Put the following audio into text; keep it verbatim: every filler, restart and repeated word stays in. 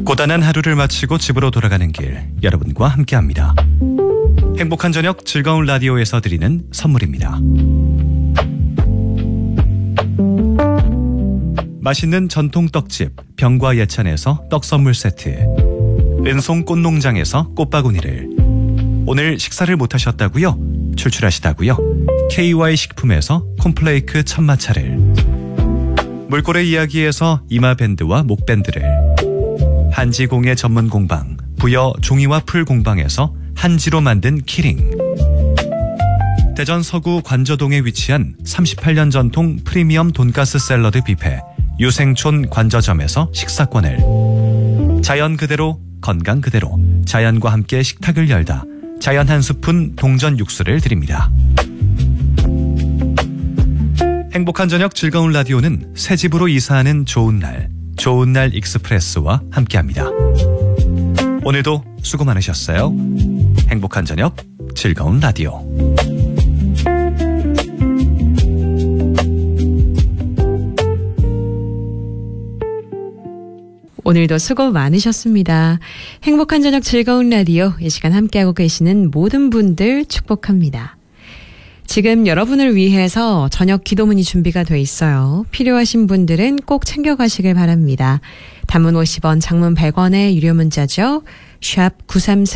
고단한 하루를 마치고 집으로 돌아가는 길, 여러분과 함께합니다. 행복한 저녁 즐거운 라디오에서 드리는 선물입니다. 맛있는 전통 떡집 병과 예찬에서 떡 선물 세트, 은송 꽃농장에서 꽃바구니를, 오늘 식사를 못하셨다고요? 출출하시다고요? 케이와이 식품에서 콤플레이크 천마차를, 물고래 이야기에서 이마밴드와 목밴드를, 한지공예 전문 공방 부여 종이와 풀 공방에서 한지로 만든 키링, 대전 서구 관저동에 위치한 삼십팔 년 전통 프리미엄 돈가스 샐러드 뷔페 유생촌 관저점에서 식사권을, 자연 그대로 건강 그대로 자연과 함께 식탁을 열다 자연 한 스푼 동전 육수를 드립니다. 행복한 저녁 즐거운 라디오는 새 집으로 이사하는 좋은 날, 좋은 날 익스프레스와 함께합니다. 오늘도 수고 많으셨어요. 행복한 저녁 즐거운 라디오. 오늘도 수고 많으셨습니다. 행복한 저녁 즐거운 라디오, 이 시간 함께하고 계시는 모든 분들 축복합니다. 지금 여러분을 위해서 저녁 기도문이 준비가 돼 있어요. 필요하신 분들은 꼭 챙겨가시길 바랍니다. 단문 오십 원, 장문 백 원의 유료 문자죠. 샵 구삼삼